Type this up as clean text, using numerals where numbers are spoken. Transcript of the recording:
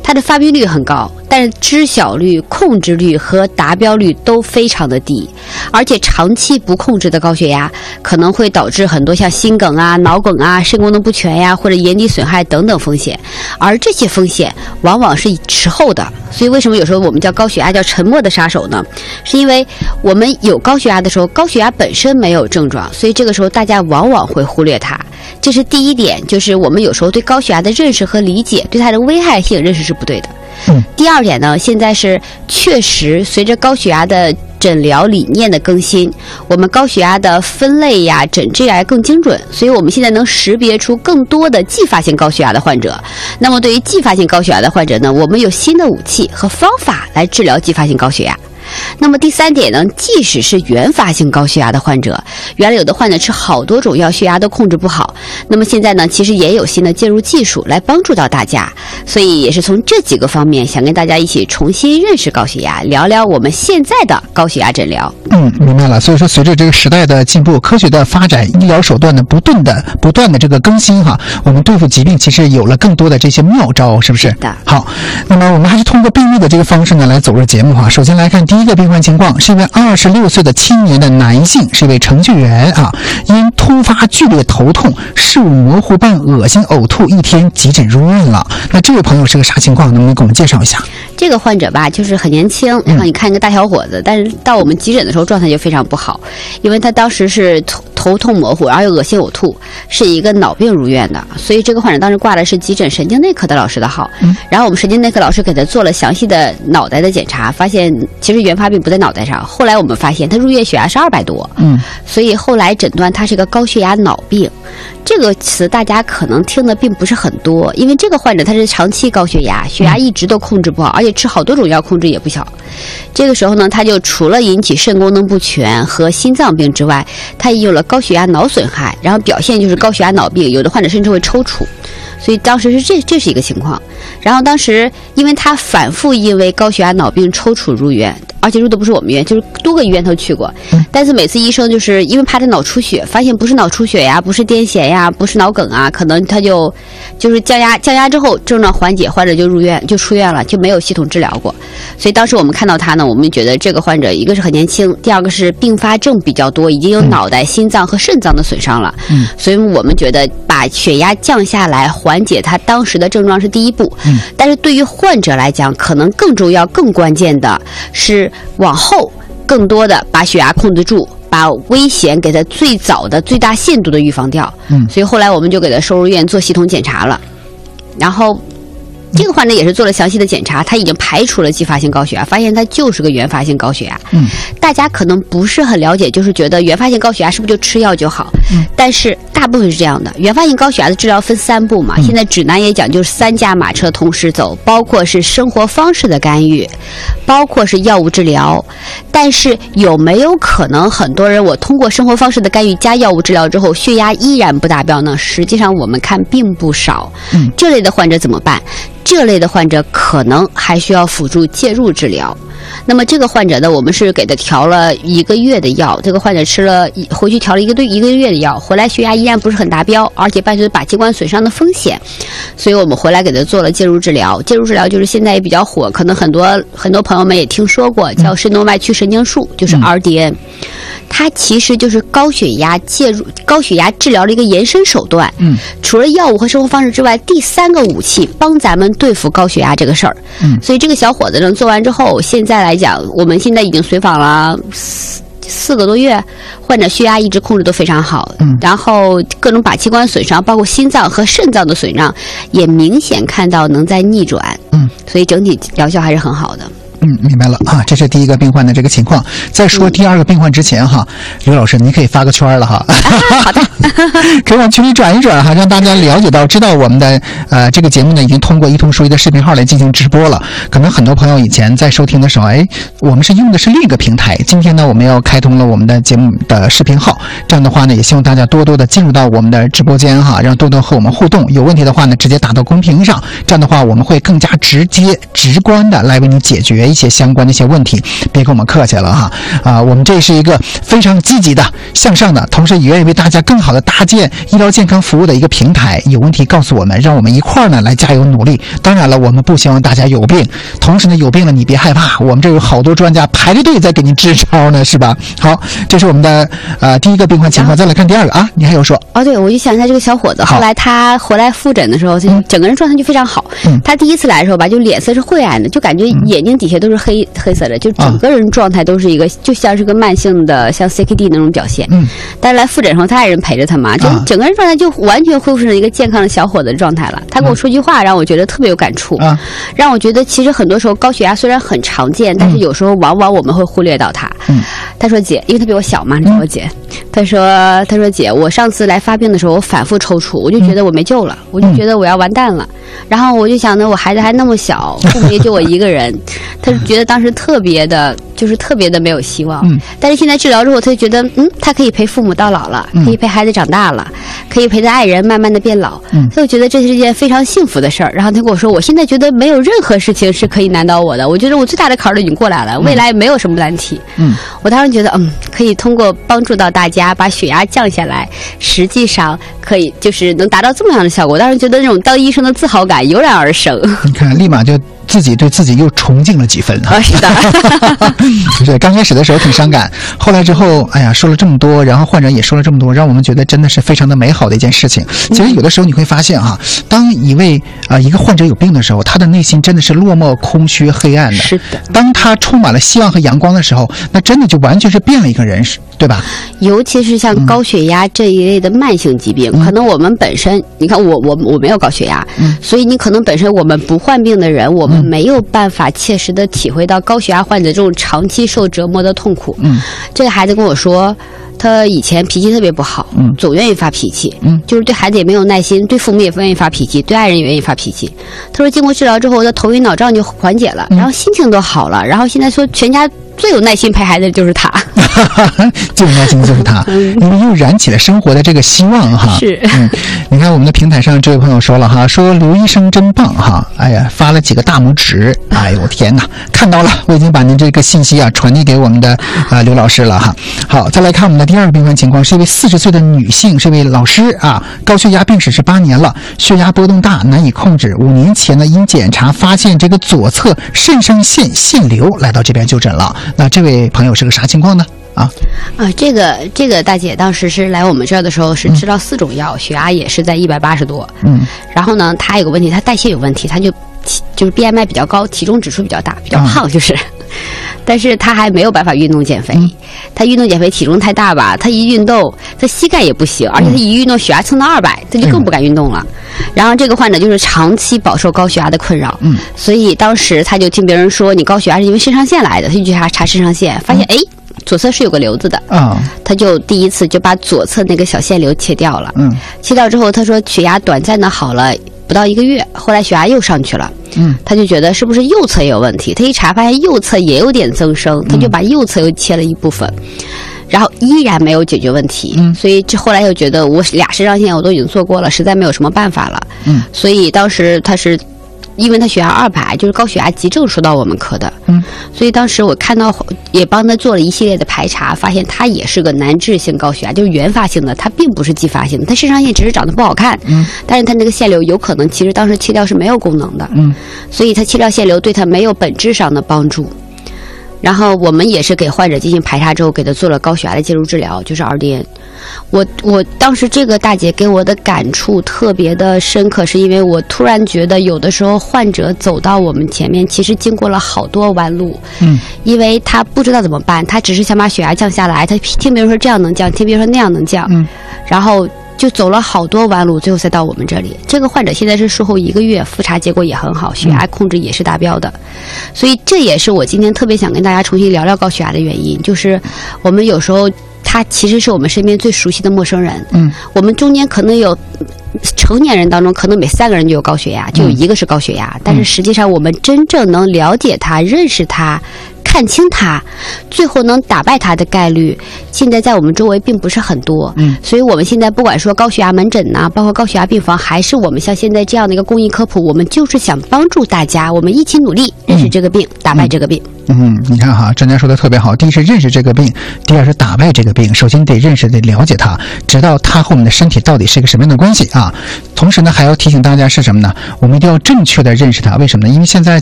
它的发病率很高，但是知晓率、控制率和达标率都非常的低，而且长期不控制的高血压可能会导致很多像心梗啊、脑梗啊、肾功能不全呀，或者眼底损害等等风险，而这些风险往往是迟后的。所以为什么有时候我们叫高血压叫沉默的杀手呢？是因为我们有高血压的时候，高血压本身没有症状，所以这个时候大家往往会忽略它。这是第一点，就是我们有时候对高血压的认识和理解，对它的危害性认识是不对的。第二点呢，现在是确实随着高血压的诊疗理念的更新，我们高血压的分类呀、诊治呀更精准，所以我们现在能识别出更多的继发性高血压的患者。那么对于继发性高血压的患者呢，我们有新的武器和方法来治疗继发性高血压。那么第三点呢，即使是原发性高血压的患者，原来有的患者吃好多种药，血压都控制不好，那么现在呢，其实也有新的介入技术来帮助到大家，所以也是从这几个方面想跟大家一起重新认识高血压，聊聊我们现在的高血压诊疗。 明白了。所以说随着这个时代的进步，科学的发展，医疗手段的不断的这个更新哈，我们对付疾病其实有了更多的这些妙招，是不是？ 是的。 好，那么我们还是通过病例的这个方式呢来走入节目哈。首先来看第一个病患情况，是一位26岁的青年的男性，是一位程序员啊，因突发剧烈头痛、视物模糊伴恶心、呕吐，1天急诊入院了。那这位朋友是个啥情况？能不能给我们介绍一下？ 这个患者吧，就是很年轻，然后你看一个大小伙子，但是到我们急诊的时候状态就非常不好，因为他当时是头痛模糊，然后又恶心呕吐，是一个脑病入院的，所以这个患者当时挂的是急诊神经内科的老师的号，然后我们神经内科老师给他做了详细的脑袋的检查，发现其实原发病不在脑袋上，后来我们发现他入院血压是200多，所以后来诊断他是一个高血压脑病。这个词大家可能听的并不是很多，因为这个患者他是长期高血压，血压一直都控制不好，而且吃好多种药控制也不小。这个时候呢，他就除了引起肾功能不全和心脏病之外，他也有了高血压脑损害，然后表现就是高血压脑病，有的患者甚至会抽搐。所以当时是这是一个情况。然后当时因为他反复因为高血压脑病抽搐入院，而且入的不是我们医院，就是多个医院都去过，但是每次医生就是因为怕他脑出血，发现不是脑出血呀，不是癫痫呀，不是脑梗啊，可能他就是降压之后症状缓解，患者就入院就出院了，就没有系统治疗过。所以当时我们看到他呢，我们觉得这个患者一个是很年轻，第二个是并发症比较多，已经有脑袋、心脏和肾脏的损伤了，所以我们觉得把血压降下来缓解他当时的症状是第一步，但是对于患者来讲，可能更重要更关键的是往后更多的把血压控制住，把危险给他最早的最大限度的预防掉。所以后来我们就给他收入院做系统检查了，然后这个患者也是做了详细的检查，他已经排除了继发性高血压，发现他就是个原发性高血压。大家可能不是很了解，就是觉得原发性高血压是不是就吃药就好？但是大部分是这样的。原发性高血压的治疗分3步嘛，现在指南也讲就是3驾马车同时走，包括是生活方式的干预，包括是药物治疗。但是有没有可能很多人我通过生活方式的干预加药物治疗之后，血压依然不达标呢？实际上我们看并不少。这类的患者怎么办？这类的患者可能还需要辅助介入治疗。那么这个患者呢，我们是给他调了1个月的药，这个患者吃了回去调了一个月的药，回来血压依然不是很达标，而且伴随靶器官损伤的风险，所以我们回来给他做了介入治疗。介入治疗就是现在也比较火，可能很多朋友们也听说过，叫肾动脉曲神经术，就是 RDN。它其实就是高血压治疗的一个延伸手段。除了药物和生活方式之外，第3个武器帮咱们对付高血压这个事儿。所以这个小伙子呢做完之后，现在来讲，我们现在已经随访了4个多月，患者血压一直控制都非常好，然后各种靶器官损伤，包括心脏和肾脏的损伤，也明显看到能在逆转。所以整体疗效还是很好的。 明白了啊，这是第一个病患的这个情况。在说第2个病患之前哈，刘老师你可以发个圈了哈。 好的。 可以往群里转一转哈，让大家了解到知道我们的这个节目呢已经通过一通书医的视频号来进行直播了。可能很多朋友以前在收听的时候，我们是用的是另一个平台，今天呢我们要开通了我们的节目的视频号，这样的话呢也希望大家多多的进入到我们的直播间哈，让多多和我们互动，有问题的话呢直接打到公屏上，这样的话我们会更加直接直观的来为你解决一些相关的一些问题，别跟我们客气了哈。我们这是一个非常积极的、向上的，同时也愿意为大家更好的搭建医疗健康服务的一个平台。有问题告诉我们，让我们一块儿呢来加油努力。当然了，我们不希望大家有病，同时呢，有病了你别害怕，我们这有好多专家排着队在给您支招呢，是吧？好，这是我们的第一个病患情况，再来看第二个啊，你还有说？ 哦，对，我就想一下这个小伙子，后来他回来复诊的时候，整个人状态就非常好。他第一次来的时候吧，就脸色是晦暗的，就感觉眼睛底下都是黑色的，就整个人状态都是一个就像是个慢性的像 CKD 那种表现。但是来复诊的时候，他爱人陪着他嘛，就整个人状态就完全恢复成一个健康的小伙子的状态了。他跟我说句话，让我觉得特别有感触，让我觉得其实很多时候高血压虽然很常见，但是有时候往往我们会忽略到它。他说姐，因为他比我小嘛，你知道我姐，他说姐，我上次来发病的时候，我反复抽搐，我就觉得我没救了，我就觉得我要完蛋了。然后我就想呢，我孩子还那么小，父母也就我一个人，他就觉得当时特别的没有希望。但是现在治疗之后，他就觉得他可以陪父母到老了，可以陪孩子长大了，可以陪着爱人慢慢的变老，他就觉得这是一件非常幸福的事儿。然后他跟我说，我现在觉得没有任何事情是可以难倒我的，我觉得我最大的坎儿都已经过来了，未来没有什么难题。我当时觉得可以通过帮助到大家把血压降下来，实际上可以就是能达到这么样的效果。我当时觉得那种当医生的自豪感油然而生。 你看，立马就自己对自己又崇敬了几分啊！ 是的， 是刚开始的时候挺伤感，后来之后，哎呀，说了这么多，然后患者也说了这么多，让我们觉得真的是非常的美好的一件事情。其实有的时候你会发现哈，当一个患者有病的时候，他的内心真的是落寞、空虚、黑暗的。 是的， 当他充满了希望和阳光的时候，那真的就完全是变了一个人，对吧？ 尤其是像高血压这一类的慢性疾病，可能我们本身，你看我没有高血压，所以你可能本身我们不患病的人，我们没有办法切实的体会到高血压患者这种长期受折磨的痛苦。这个孩子跟我说，他以前脾气特别不好，总愿意发脾气，就是对孩子也没有耐心，对父母也不愿意发脾气，对爱人也愿意发脾气。他说经过治疗之后，他头晕脑胀就缓解了，然后心情都好了，然后现在说全家最有耐心陪孩子的就是他。 最有耐心的就是他，因为又燃起了生活的这个希望哈。 是， 你看我们的平台上这位朋友说了哈，说刘医生真棒哈，哎呀，发了几个大拇指，哎呦我天哪，看到了，我已经把您这个信息传递给我们的刘老师了哈。好，再来看我们的第二个病患情况，是一位40岁的女性，是一位老师啊，高血压病史是8年了，血压波动大，难以控制。5年前呢，因检查发现这个左侧肾上腺腺瘤，来到这边就诊了。那这位朋友是个啥情况呢？ 这个大姐当时是来我们这儿的时候是吃到4种药，血压也是在180多。然后呢，她有个问题，她代谢有问题，她就是 BMI 比较高，体重指数比较大，比较胖就是。但是她还没有办法运动减肥，她运动减肥体重太大吧，她一运动，她膝盖也不行，而且她一运动血压蹭到200，她就更不敢运动了。然后这个患者就是长期饱受高血压的困扰，所以当时她就听别人说你高血压是因为肾上腺来的，她就去查肾上腺，发现左侧是有个瘤子的，他就第一次就把左侧那个小腺瘤切掉了。切掉之后，他说血压短暂的好了不到1个月，后来血压又上去了。他就觉得是不是右侧也有问题，他一查发现右侧也有点增生，他就把右侧又切了一部分，然后依然没有解决问题。所以这后来又觉得我2肾上腺我都已经做过了，实在没有什么办法了。所以当时他是。因为他血压200，就是高血压急症说到我们科的，所以当时我看到也帮他做了一系列的排查，发现他也是个难治性高血压，就是原发性的，他并不是继发性的，他肾上腺只是长得不好看，但是他那个腺瘤有可能其实当时切掉是没有功能的，所以他切掉腺瘤对他没有本质上的帮助。然后我们也是给患者进行排查之后，给他做了高血压的介入治疗，就是 RDN。我当时这个大姐给我的感触特别的深刻，是因为我突然觉得有的时候患者走到我们前面，其实经过了好多弯路，因为他不知道怎么办，他只是想把血压降下来，他听别人说这样能降，听别人说那样能降，然后就走了好多弯路，最后才到我们这里。这个患者现在是术后1个月，复查结果也很好，血压控制也是达标的。所以这也是我今天特别想跟大家重新聊聊高血压的原因，就是我们有时候他其实是我们身边最熟悉的陌生人。我们中间可能有成年人当中可能每3个人就有高血压，就有1个是高血压，但是实际上我们真正能了解他、认识他、 看清它，最后能打败它的概率，现在在我们周围并不是很多。所以我们现在不管说高血压门诊呐，包括高血压病房，还是我们像现在这样的一个公益科普，我们就是想帮助大家，我们一起努力认识这个病，打败这个病。 你看哈，专家说的特别好。第一是认识这个病，第二是打败这个病。首先得认识，得了解它，知道它和我们的身体到底是一个什么样的关系啊。同时呢，还要提醒大家是什么呢？我们一定要正确的认识它。为什么呢？因为现在